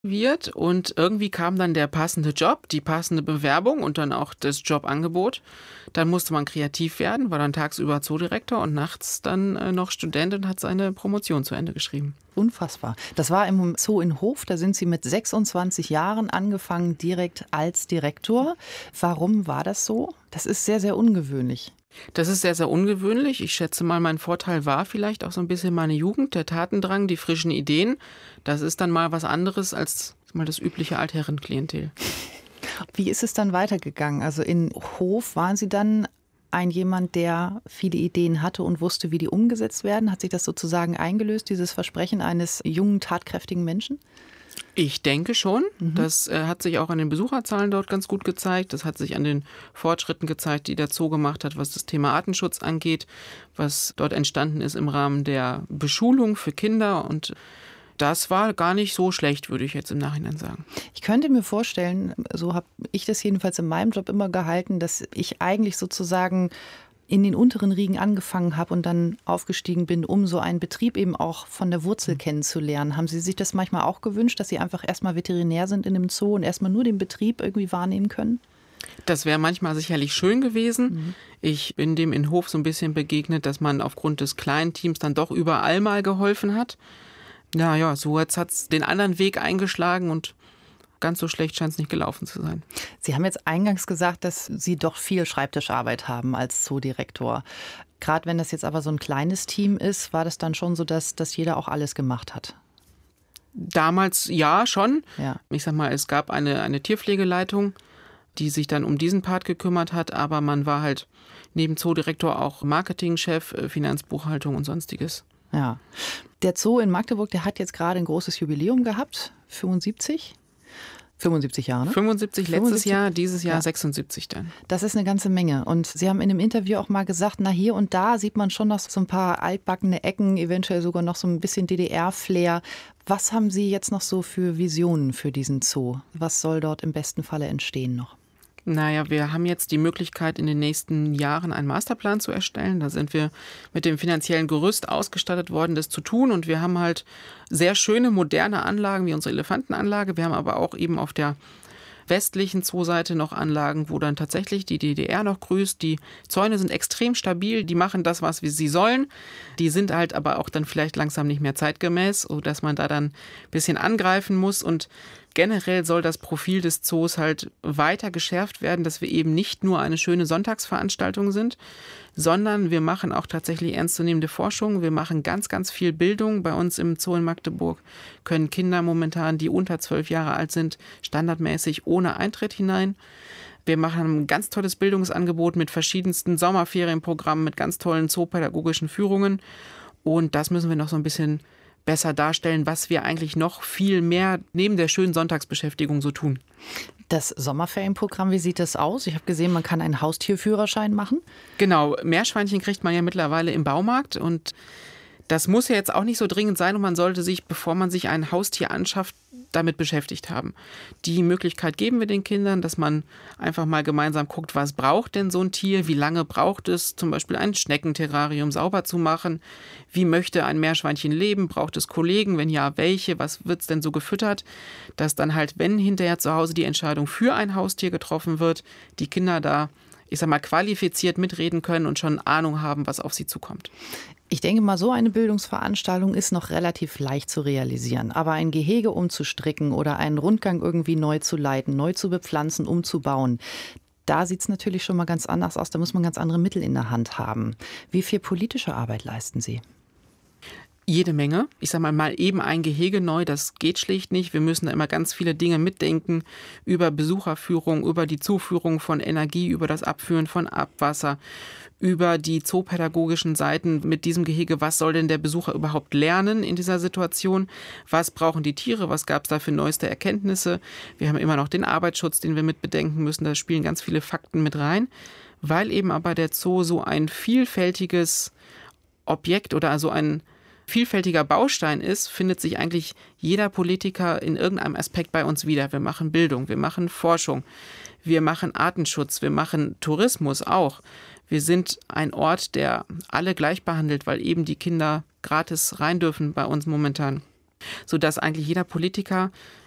wird und irgendwie kam dann der passende Job, die passende Bewerbung und dann auch das Jobangebot. Dann musste man kreativ werden, war dann tagsüber Zoodirektor und nachts dann noch Student und hat seine Promotion zu Ende geschrieben. Unfassbar. Das war im Zoo in Hof, da sind Sie mit 26 Jahren angefangen, direkt als Direktor. Warum war das so? Das ist sehr, sehr ungewöhnlich. Das ist sehr, sehr ungewöhnlich. Ich schätze mal, mein Vorteil war vielleicht auch so ein bisschen meine Jugend, der Tatendrang, die frischen Ideen. Das ist dann mal was anderes als mal das übliche Altherrenklientel. Wie ist es dann weitergegangen? Also in Hof waren Sie dann jemand, der viele Ideen hatte und wusste, wie die umgesetzt werden? Hat sich das sozusagen eingelöst, dieses Versprechen eines jungen, tatkräftigen Menschen? Ich denke schon. Das hat sich auch an den Besucherzahlen dort ganz gut gezeigt. Das hat sich an den Fortschritten gezeigt, die der Zoo gemacht hat, was das Thema Artenschutz angeht, was dort entstanden ist im Rahmen der Beschulung für Kinder. Und das war gar nicht so schlecht, würde ich jetzt im Nachhinein sagen. Ich könnte mir vorstellen, so habe ich das jedenfalls in meinem Job immer gehalten, dass ich eigentlich sozusagen in den unteren Riegen angefangen habe und dann aufgestiegen bin, um so einen Betrieb eben auch von der Wurzel kennenzulernen. Haben Sie sich das manchmal auch gewünscht, dass Sie einfach erstmal Veterinär sind in dem Zoo und erstmal nur den Betrieb irgendwie wahrnehmen können? Das wäre manchmal sicherlich schön gewesen. Ich bin dem in Hof so ein bisschen begegnet, dass man aufgrund des kleinen Teams dann doch überall mal geholfen hat. Naja, so jetzt hat es den anderen Weg eingeschlagen und ganz so schlecht scheint es nicht gelaufen zu sein. Sie haben jetzt eingangs gesagt, dass Sie doch viel Schreibtischarbeit haben als Zoodirektor. Gerade wenn das jetzt aber so ein kleines Team ist, war das dann schon so, dass jeder auch alles gemacht hat? Damals ja, schon. Ja. Ich sag mal, es gab eine Tierpflegeleitung, die sich dann um diesen Part gekümmert hat, aber man war halt neben Zoodirektor auch Marketingchef, Finanzbuchhaltung und Sonstiges. Ja. Der Zoo in Magdeburg, der hat jetzt gerade ein großes Jubiläum gehabt, 75 Jahre, ne? 75 letztes Jahr, dieses Jahr 76 dann. Das ist eine ganze Menge. Und Sie haben in einem Interview auch mal gesagt, na hier und da sieht man schon noch so ein paar altbackene Ecken, eventuell sogar noch so ein bisschen DDR-Flair. Was haben Sie jetzt noch so für Visionen für diesen Zoo? Was soll dort im besten Falle entstehen noch? Naja, wir haben jetzt die Möglichkeit, in den nächsten Jahren einen Masterplan zu erstellen. Da sind wir mit dem finanziellen Gerüst ausgestattet worden, das zu tun. Und wir haben halt sehr schöne, moderne Anlagen, wie unsere Elefantenanlage. Wir haben aber auch eben auf der westlichen Zooseite noch Anlagen, wo dann tatsächlich die DDR noch grüßt. Die Zäune sind extrem stabil, die machen das, was sie sollen. Die sind halt aber auch dann vielleicht langsam nicht mehr zeitgemäß, sodass man da dann ein bisschen angreifen muss. Und generell soll das Profil des Zoos halt weiter geschärft werden, dass wir eben nicht nur eine schöne Sonntagsveranstaltung sind, sondern wir machen auch tatsächlich ernstzunehmende Forschung. Wir machen ganz, ganz viel Bildung. Bei uns im Zoo in Magdeburg können Kinder momentan, die unter 12 Jahre alt sind, standardmäßig ohne Eintritt hinein. Wir machen ein ganz tolles Bildungsangebot mit verschiedensten Sommerferienprogrammen, mit ganz tollen zoopädagogischen Führungen. Und das müssen wir noch so ein bisschen besser darstellen, was wir eigentlich noch viel mehr neben der schönen Sonntagsbeschäftigung so tun. Das Sommerferienprogramm, wie sieht das aus? Ich habe gesehen, man kann einen Haustierführerschein machen. Genau, Meerschweinchen kriegt man ja mittlerweile im Baumarkt und das muss ja jetzt auch nicht so dringend sein und man sollte sich, bevor man sich ein Haustier anschafft, damit beschäftigt haben. Die Möglichkeit geben wir den Kindern, dass man einfach mal gemeinsam guckt, was braucht denn so ein Tier, wie lange braucht es, zum Beispiel ein Schneckenterrarium sauber zu machen, wie möchte ein Meerschweinchen leben, braucht es Kollegen, wenn ja, welche, was wird es denn so gefüttert, dass dann halt, wenn hinterher zu Hause die Entscheidung für ein Haustier getroffen wird, die Kinder da, ich sag mal, qualifiziert mitreden können und schon Ahnung haben, was auf sie zukommt. Ich denke mal, so eine Bildungsveranstaltung ist noch relativ leicht zu realisieren. Aber ein Gehege umzustricken oder einen Rundgang irgendwie neu zu leiten, neu zu bepflanzen, umzubauen, da sieht es natürlich schon mal ganz anders aus. Da muss man ganz andere Mittel in der Hand haben. Wie viel politische Arbeit leisten Sie? Jede Menge. Ich sage mal eben ein Gehege neu, das geht schlicht nicht. Wir müssen da immer ganz viele Dinge mitdenken über Besucherführung, über die Zuführung von Energie, über das Abführen von Abwasser, über die zoopädagogischen Seiten mit diesem Gehege. Was soll denn der Besucher überhaupt lernen in dieser Situation? Was brauchen die Tiere? Was gab es da für neueste Erkenntnisse? Wir haben immer noch den Arbeitsschutz, den wir mit bedenken müssen. Da spielen ganz viele Fakten mit rein, weil eben aber der Zoo so ein vielfältiges Objekt oder also ein vielfältiger Baustein ist, findet sich eigentlich jeder Politiker in irgendeinem Aspekt bei uns wieder. Wir machen Bildung, wir machen Forschung, wir machen Artenschutz, wir machen Tourismus auch. Wir sind ein Ort, der alle gleich behandelt, weil eben die Kinder gratis rein dürfen bei uns momentan. Sodass eigentlich jeder Politiker